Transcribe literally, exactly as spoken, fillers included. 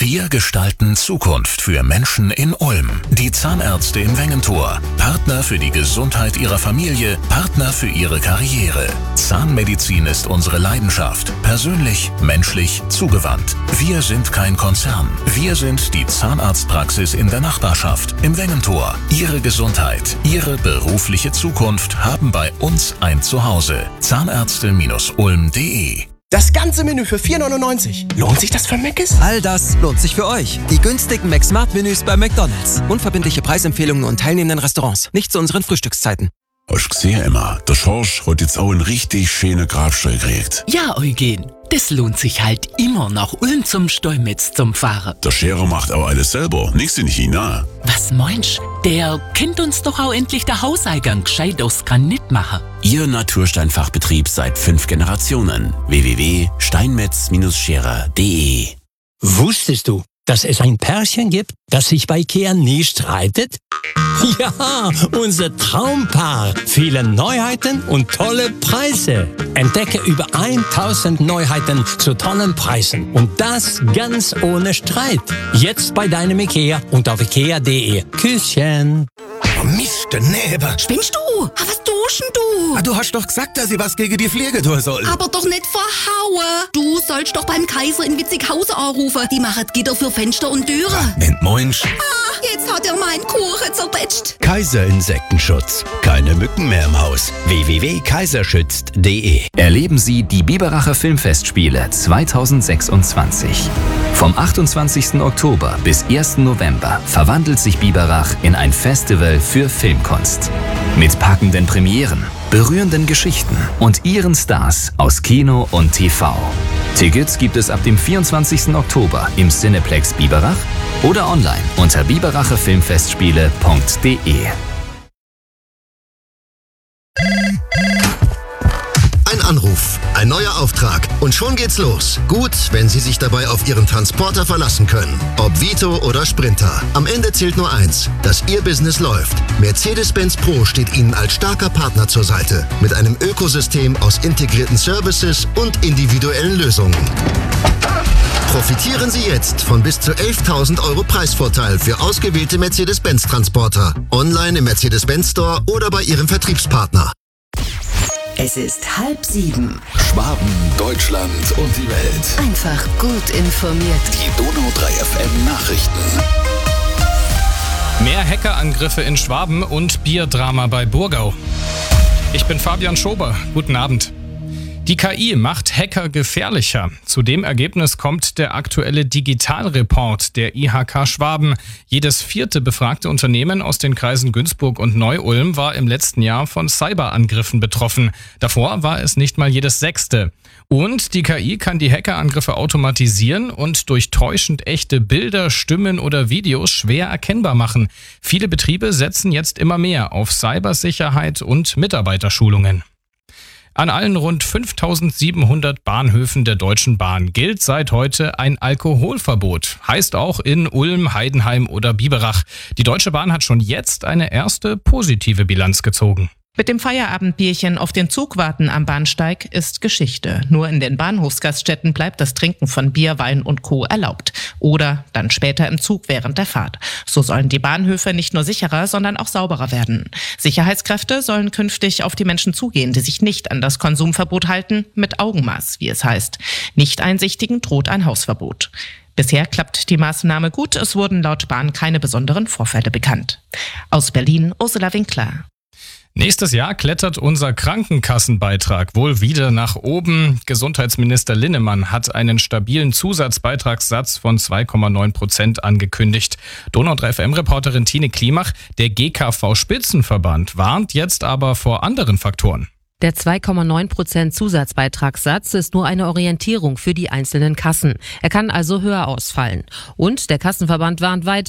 Wir gestalten Zukunft für Menschen in Ulm. Die Zahnärzte im Wengentor. Partner für die Gesundheit ihrer Familie, Partner für ihre Karriere. Zahnmedizin ist unsere Leidenschaft. Persönlich, menschlich, zugewandt. Wir sind kein Konzern. Wir sind die Zahnarztpraxis in der Nachbarschaft, im Wengentor. Ihre Gesundheit, Ihre berufliche Zukunft haben bei uns ein Zuhause. Zahnärzte Ulm punkt de. Das ganze Menü für vier neunundneunzig. Lohnt sich das für Mc's? All das lohnt sich für euch. Die günstigen McSmart-Menüs bei McDonald's. Unverbindliche Preisempfehlungen und teilnehmenden Restaurants. Nicht zu unseren Frühstückszeiten. Hast gesehen, Emma? Der Schorsch hat jetzt auch einen richtig schönen Grabstall gekriegt. Ja, Eugen. Das lohnt sich halt immer nach Ulm zum Steinmetz zum Fahren. Der Scherer macht auch alles selber. Nichts in China. Was meinst? Der kennt uns doch auch endlich der Hauseingang gescheit aus Granit machen. Ihr Natursteinfachbetrieb seit fünf Generationen. w w w punkt steinmetz Scherer punkt de. Wusstest du, dass es ein Pärchen gibt, das sich bei Ikea nie streitet? Ja, unser Traumpaar. Viele Neuheiten und tolle Preise. Entdecke über tausend Neuheiten zu tollen Preisen. Und das ganz ohne Streit. Jetzt bei deinem Ikea und auf ikea punkt de. Küsschen. Oh, Mist, daneben. Spinnst du? Ah, was tust denn du? Ah, du hast doch gesagt, dass ich was gegen die Pflege tun soll. Aber doch nicht verhauen. Du sollst doch beim Kaiser in Witzighausen anrufen. Die machen Gitter für Fenster und Türen. Ja, wenn moinsch. Ah, jetzt hat er meinen Kuchen zerpetscht. Kaiser Insektenschutz. Keine Mücken mehr im Haus. w w w punkt kaiserschützt punkt de. Erleben Sie die Biberacher Filmfestspiele zweitausendsechsundzwanzig. Vom achtundzwanzigsten Oktober bis ersten November verwandelt sich Biberach in ein Festival für Filmkunst. Mit packenden Premieren, berührenden Geschichten und ihren Stars aus Kino und T V. Tickets gibt es ab dem vierundzwanzigsten Oktober im Cineplex Biberach oder online unter biberacherfilmfestspiele punkt de. Ein Anruf, ein neuer Auftrag und schon geht's los. Gut, wenn Sie sich dabei auf Ihren Transporter verlassen können. Ob Vito oder Sprinter. Am Ende zählt nur eins, dass Ihr Business läuft. Mercedes-Benz Pro steht Ihnen als starker Partner zur Seite. Mit einem Ökosystem aus integrierten Services und individuellen Lösungen. Profitieren Sie jetzt von bis zu elftausend Euro Preisvorteil für ausgewählte Mercedes-Benz-Transporter. Online im Mercedes-Benz Store oder bei Ihrem Vertriebspartner. Es ist halb sieben. Schwaben, Deutschland und die Welt. Einfach gut informiert. Die Donau drei F M Nachrichten. Mehr Hackerangriffe in Schwaben und Bierdrama bei Burgau. Ich bin Fabian Schober. Guten Abend. Die K I macht Hacker gefährlicher. Zu dem Ergebnis kommt der aktuelle Digitalreport der I H K Schwaben. Jedes vierte befragte Unternehmen aus den Kreisen Günzburg und Neu-Ulm war im letzten Jahr von Cyberangriffen betroffen. Davor war es nicht mal jedes sechste. Und die K I kann die Hackerangriffe automatisieren und durch täuschend echte Bilder, Stimmen oder Videos schwer erkennbar machen. Viele Betriebe setzen jetzt immer mehr auf Cybersicherheit und Mitarbeiterschulungen. An allen rund fünftausendsiebenhundert Bahnhöfen der Deutschen Bahn gilt seit heute ein Alkoholverbot. Heißt auch in Ulm, Heidenheim oder Biberach. Die Deutsche Bahn hat schon jetzt eine erste positive Bilanz gezogen. Mit dem Feierabendbierchen auf den Zug warten am Bahnsteig ist Geschichte. Nur in den Bahnhofsgaststätten bleibt das Trinken von Bier, Wein und Co. erlaubt. Oder dann später im Zug während der Fahrt. So sollen die Bahnhöfe nicht nur sicherer, sondern auch sauberer werden. Sicherheitskräfte sollen künftig auf die Menschen zugehen, die sich nicht an das Konsumverbot halten, mit Augenmaß, wie es heißt. Nicht-Einsichtigen droht ein Hausverbot. Bisher klappt die Maßnahme gut. Es wurden laut Bahn keine besonderen Vorfälle bekannt. Aus Berlin, Ursula Winkler. Nächstes Jahr klettert unser Krankenkassenbeitrag wohl wieder nach oben. Gesundheitsminister Linnemann hat einen stabilen Zusatzbeitragssatz von zwei Komma neun Prozent angekündigt. Donau drei F M-Reporterin Tine Klimach, der G K V-Spitzenverband, warnt jetzt aber vor anderen Faktoren. Der zwei Komma neun Prozent Zusatzbeitragssatz ist nur eine Orientierung für die einzelnen Kassen. Er kann also höher ausfallen. Und der Kassenverband warnt weiter,